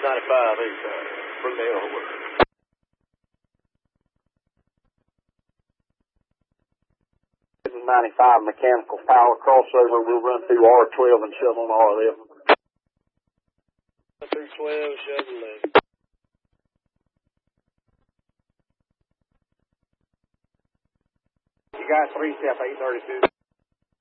bring the over. This is 95 mechanical power crossover. We'll run through R12 and shove on R11. Through 12, shove 11. You got 3 step 832.